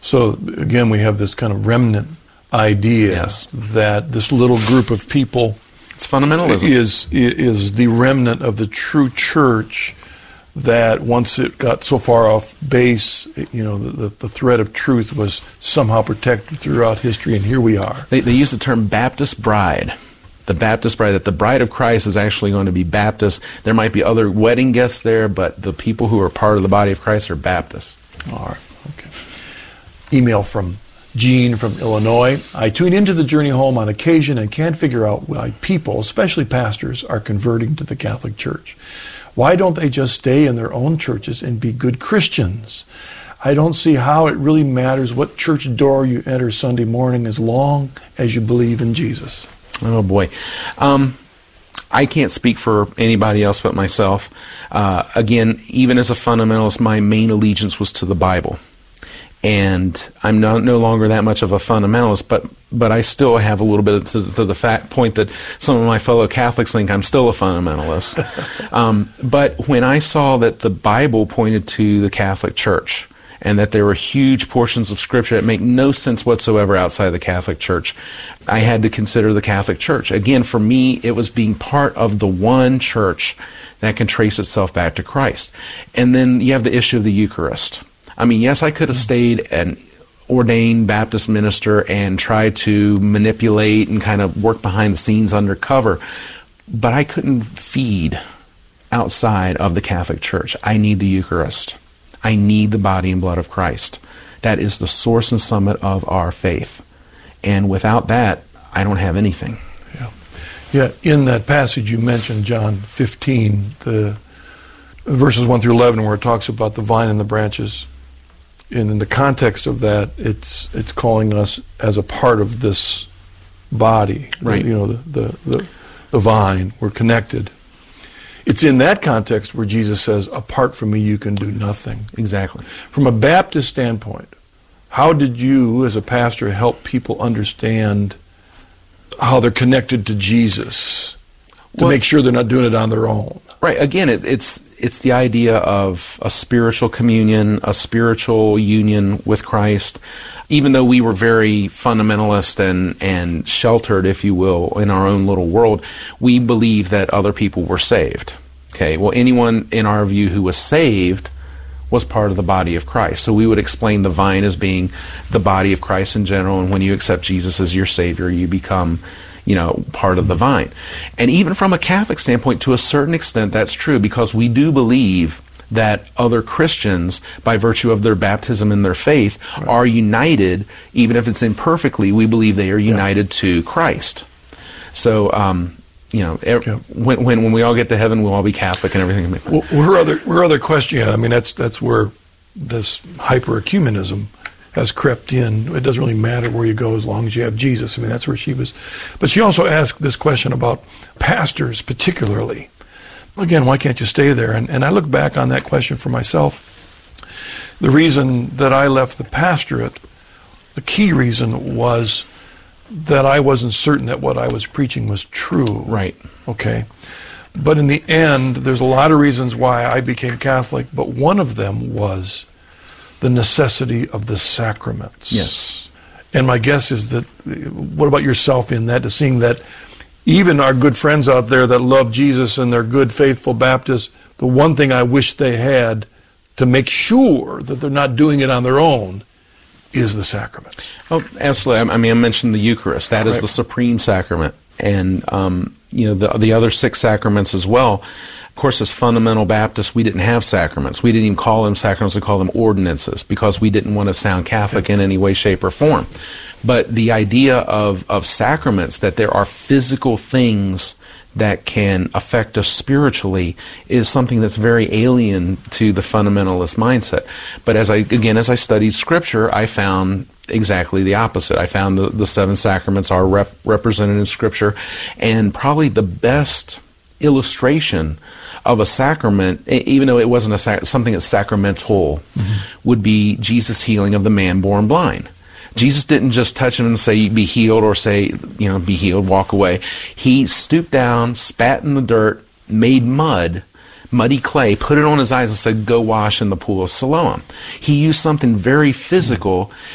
So again, we have this kind of remnant idea that this little group of people, it's fundamentalism, is the remnant of the true church. That once it got so far off base, the thread of truth was somehow protected throughout history, and here we are. They use the term Baptist bride. The Baptist bride, that the bride of Christ is actually going to be Baptist. There might be other wedding guests there, but the people who are part of the body of Christ are Baptists. All right, okay. Email from Gene from Illinois. I tune into the Journey Home on occasion and can't figure out why people, especially pastors, are converting to the Catholic Church. Why don't they just stay in their own churches and be good Christians? I don't see how it really matters what church door you enter Sunday morning as long as you believe in Jesus. Oh, boy. I can't speak for anybody else but myself. Again, even as a fundamentalist, my main allegiance was to the Bible. And I'm no longer that much of a fundamentalist, but I still have a little bit to the point that some of my fellow Catholics think I'm still a fundamentalist. But when I saw that the Bible pointed to the Catholic Church, and that there were huge portions of Scripture that make no sense whatsoever outside the Catholic Church, I had to consider the Catholic Church. Again, for me, it was being part of the one church that can trace itself back to Christ. And then you have the issue of the Eucharist. I mean, yes, I could have stayed an ordained Baptist minister and tried to manipulate and kind of work behind the scenes undercover, but I couldn't feed outside of the Catholic Church. I need the Eucharist. I need the body and blood of Christ. That is the source and summit of our faith. And without that, I don't have anything. Yeah. In that passage you mentioned, John 15, the verses 1 through 11, where it talks about the vine and the branches. And in the context of that, it's calling us as a part of this body. Right. The vine. We're connected. It's in that context where Jesus says, apart from me, you can do nothing. Exactly. From a Baptist standpoint, how did you, as a pastor, help people understand how they're connected to Jesus to make sure they're not doing it on their own? Right. Again, it's the idea of a spiritual communion, a spiritual union with Christ. Even though we were very fundamentalist and sheltered, if you will, in our own little world, we believe that other people were saved. Okay. Well, anyone in our view who was saved was part of the body of Christ. So we would explain the vine as being the body of Christ in general, and when you accept Jesus as your Savior, you become part of the vine. And even from a Catholic standpoint, to a certain extent, that's true, because we do believe that other Christians, by virtue of their baptism and their faith, are united, even if it's imperfectly, we believe they are united to Christ. So, when we all get to heaven, we'll all be Catholic and everything. Well, her other question, I mean, that's where this hyper-ecumenism has crept in. It doesn't really matter where you go as long as you have Jesus. I mean, that's where she was. But she also asked this question about pastors particularly. Again, why can't you stay there? And I look back on that question for myself. The reason that I left the pastorate, the key reason was that I wasn't certain that what I was preaching was true. Right. Okay. But in the end, there's a lot of reasons why I became Catholic, but one of them was the necessity of the sacraments. Yes. And my guess is that, what about yourself in that, to seeing that even our good friends out there that love Jesus and they're good, faithful Baptists, the one thing I wish they had to make sure that they're not doing it on their own is the sacrament. Oh, absolutely. I mean, I mentioned the Eucharist. That is the supreme sacrament. And, the other 6 sacraments as well. Of course, as fundamental Baptists, we didn't have sacraments. We didn't even call them sacraments. We called them ordinances because we didn't want to sound Catholic in any way, shape, or form. But the idea of sacraments, that there are physical things that can affect us spiritually, is something that's very alien to the fundamentalist mindset. But as I studied Scripture, I found exactly the opposite. I found the 7 sacraments are represented in Scripture, and probably the best illustration of a sacrament, even though it wasn't something that's sacramental, would be Jesus' healing of the man born blind. Jesus didn't just touch him and say, be healed, or say, be healed, walk away. He stooped down, spat in the dirt, made muddy clay, put it on his eyes and said, go wash in the pool of Siloam. He used something very physical,